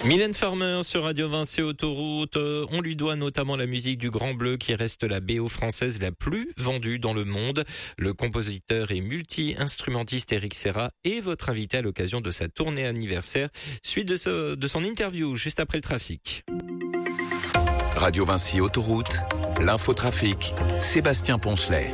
Mylène Farmer sur Radio Vinci Autoroute. On lui doit notamment la musique du Grand Bleu qui reste la BO française la plus vendue dans le monde. Le compositeur et multi-instrumentiste Eric Serra est votre invité à l'occasion de sa tournée anniversaire. Suite de son interview juste après le trafic. Radio Vinci Autoroute, l'infotrafic, Sébastien Poncelet.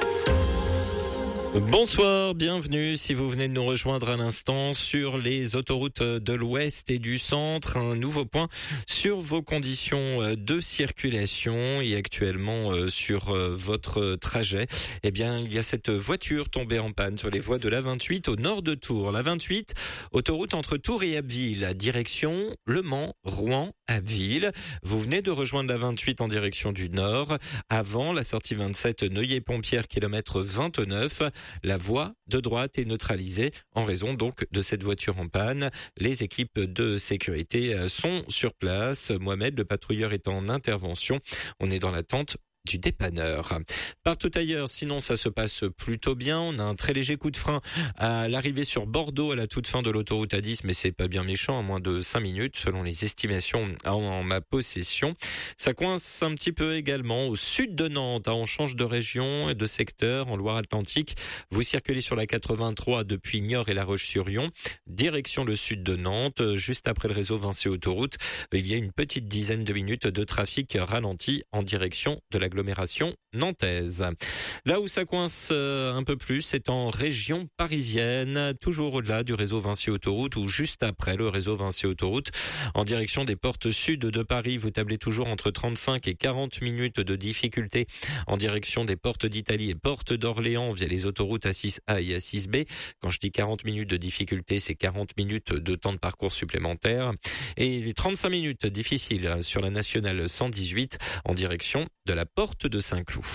Bonsoir, bienvenue si vous venez de nous rejoindre à l'instant sur les autoroutes de l'Ouest et du Centre. Un nouveau point sur vos conditions de circulation et actuellement sur votre trajet. Eh bien, il y a cette voiture tombée en panne sur les voies de l'A28 au nord de Tours. L'A28, autoroute entre Tours et Abbeville, direction Le Mans, Rouen, Abbeville. Vous venez de rejoindre l'A28 en direction du nord. Avant la sortie 27 Neuilly-Pompières, kilomètre 29. La voie de droite est neutralisée en raison donc de cette voiture en panne. Les équipes de sécurité sont sur place. Mohamed, le patrouilleur, est en intervention. On est dans l'attente du dépanneur. Partout ailleurs, sinon ça se passe plutôt bien. On a un très léger coup de frein à l'arrivée sur Bordeaux à la toute fin de l'autoroute A10, mais c'est pas bien méchant, à moins de 5 minutes selon les estimations en ma possession. Ça coince un petit peu également au sud de Nantes. On change de région et de secteur en Loire-Atlantique. Vous circulez sur la 83 depuis Niort et La Roche-sur-Yon, direction le sud de Nantes, juste après le réseau Vinci Autoroute. Il y a une petite dizaine de minutes de trafic ralenti en direction de l'agglomération nantaise. Là où ça coince un peu plus, c'est en région parisienne, toujours au-delà du réseau Vinci Autoroute ou juste après le réseau Vinci Autoroute. En direction des portes sud de Paris, vous tablez toujours entre 35 et 40 minutes de difficulté en direction des portes d'Italie et portes d'Orléans via les autoroutes A6A et A6B. Quand je dis 40 minutes de difficulté, c'est 40 minutes de temps de parcours supplémentaire. Et 35 minutes difficiles sur la nationale 118 en direction de la porte de Saint-Cloud.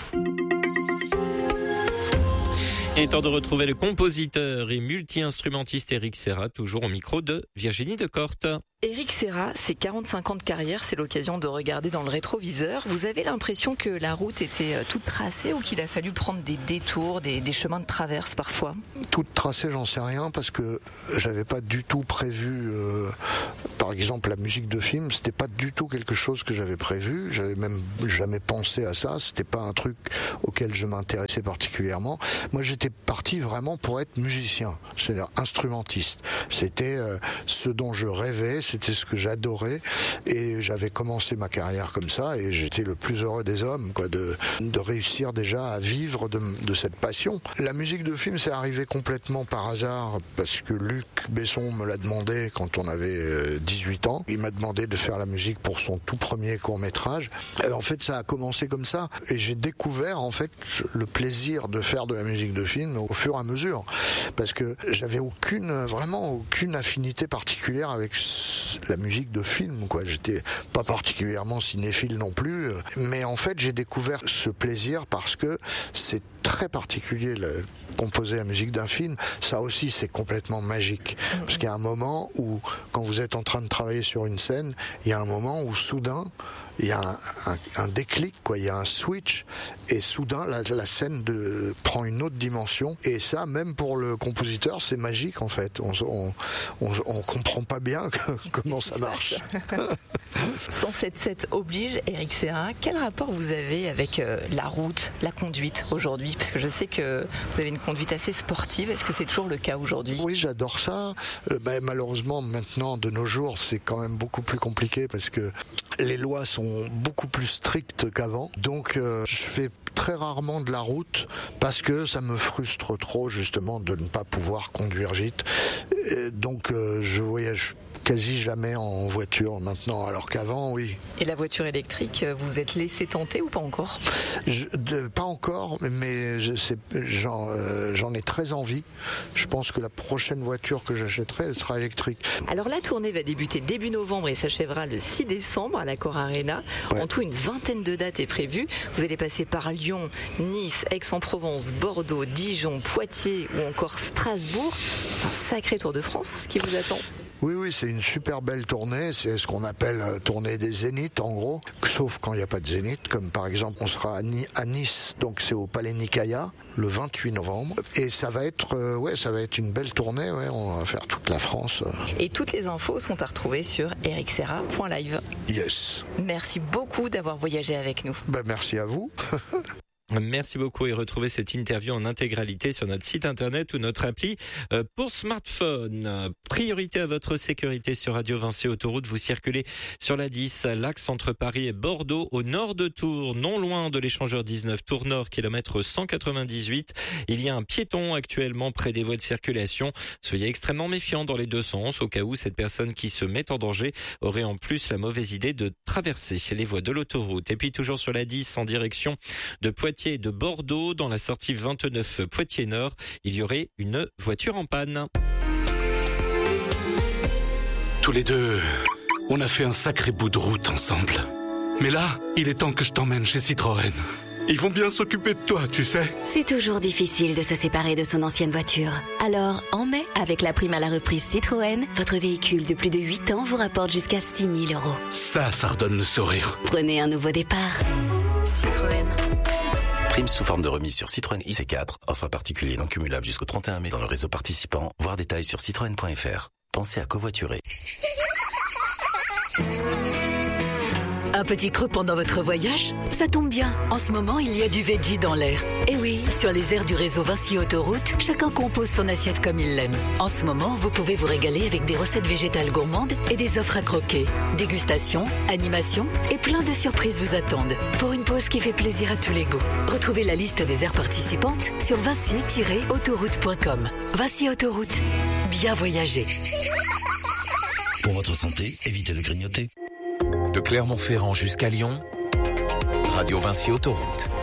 Il est temps de retrouver le compositeur et multi-instrumentiste Eric Serra, toujours au micro de Virginie Decorte. Eric Serra, c'est 45 ans de carrière, c'est l'occasion de regarder dans le rétroviseur. Vous avez l'impression que la route était toute tracée ou qu'il a fallu prendre des détours, des chemins de traverse parfois? Toute tracée, j'en sais rien, parce que j'avais pas du tout prévu, par exemple la musique de film, c'était pas du tout quelque chose que j'avais prévu, j'avais même jamais pensé à ça, c'était pas un truc auquel je m'intéressais particulièrement. Moi j'étais parti vraiment pour être musicien, c'est-à-dire instrumentiste. C'était ce dont je rêvais, c'était ce que j'adorais, et j'avais commencé ma carrière comme ça, et j'étais le plus heureux des hommes, quoi, de réussir déjà à vivre de cette passion. La musique de film, c'est arrivé complètement par hasard, parce que Luc Besson me l'a demandé quand on avait 18 ans. Il m'a demandé de faire la musique pour son tout premier court-métrage. Et en fait, ça a commencé comme ça, et j'ai découvert en fait le plaisir de faire de la musique de film au fur et à mesure, parce que j'avais vraiment aucune affinité particulière avec la musique de film, quoi. J'étais pas particulièrement cinéphile non plus, mais en fait j'ai découvert ce plaisir parce que c'est très particulier, composer la musique d'un film. Ça aussi c'est complètement magique, parce qu'il y a un moment où, quand vous êtes en train de travailler sur une scène, il y a un moment où soudain il y a un déclic, quoi. Il y a un switch, et soudain la scène prend une autre dimension, et ça, même pour le compositeur, c'est magique en fait. On comprend pas bien comment ça marche. 107.7 oblige. Eric Serra, quel rapport vous avez avec la route, la conduite aujourd'hui? Parce que je sais que vous avez une conduite assez sportive. Est-ce que c'est toujours le cas aujourd'hui? Oui, j'adore ça. Malheureusement, maintenant, de nos jours, c'est quand même beaucoup plus compliqué, parce que les lois sont beaucoup plus strictes qu'avant. Donc, je fais très rarement de la route, parce que ça me frustre trop, justement, de ne pas pouvoir conduire vite. Et donc, je voyage quasi jamais en voiture maintenant, alors qu'avant, oui. Et la voiture électrique, vous êtes laissé tenter ou pas encore? Pas encore, mais j'en ai très envie. Je pense que la prochaine voiture que j'achèterai, elle sera électrique. Alors la tournée va débuter début novembre et s'achèvera le 6 décembre à l'Accor Arena. Ouais. En tout, une vingtaine de dates est prévue. Vous allez passer par Lyon, Nice, Aix-en-Provence, Bordeaux, Dijon, Poitiers ou encore Strasbourg. C'est un sacré Tour de France qui vous attend. Oui, c'est une super belle tournée. C'est ce qu'on appelle tournée des zéniths, en gros. Sauf quand il n'y a pas de zénith, comme par exemple, on sera à Nice, donc c'est au Palais Nicaïa, le 28 novembre. Et ça va être une belle tournée. Ouais, on va faire toute la France. Et toutes les infos sont à retrouver sur ericserra.live. Yes. Merci beaucoup d'avoir voyagé avec nous. Merci à vous. Merci beaucoup et retrouvez cette interview en intégralité sur notre site internet ou notre appli pour smartphone. Priorité à votre sécurité sur Radio Vinci Autoroute. Vous circulez sur la 10, l'axe entre Paris et Bordeaux, au nord de Tours, non loin de l'échangeur 19, Tours Nord, kilomètre 198. Il y a un piéton actuellement près des voies de circulation. Soyez extrêmement méfiants dans les deux sens au cas où cette personne qui se met en danger aurait en plus la mauvaise idée de traverser les voies de l'autoroute. Et puis toujours sur la 10 en direction de Poitiers et de Bordeaux, dans la sortie 29 Poitiers Nord, il y aurait une voiture en panne. Tous les deux, on a fait un sacré bout de route ensemble. Mais là, il est temps que je t'emmène chez Citroën. Ils vont bien s'occuper de toi, tu sais. C'est toujours difficile de se séparer de son ancienne voiture. Alors, en mai, avec la prime à la reprise Citroën, votre véhicule de plus de 8 ans vous rapporte jusqu'à 6 000 €. Ça redonne le sourire. Prenez un nouveau départ. Citroën. Prime sous forme de remise sur Citroën IC4. Offre particulier non cumulable jusqu'au 31 mai dans le réseau participant. Voir détails sur citroën.fr. Pensez à covoiturer. Un petit creux pendant votre voyage? Ça tombe bien. En ce moment, il y a du veggie dans l'air. Et oui, sur les aires du réseau Vinci Autoroute, chacun compose son assiette comme il l'aime. En ce moment, vous pouvez vous régaler avec des recettes végétales gourmandes et des offres à croquer. Dégustation, animation et plein de surprises vous attendent. Pour une pause qui fait plaisir à tous les goûts. Retrouvez la liste des aires participantes sur vinci-autoroute.com. Vinci Autoroute. Bien voyager. Pour votre santé, évitez de grignoter. De Clermont-Ferrand jusqu'à Lyon, Radio Vinci Autoroute.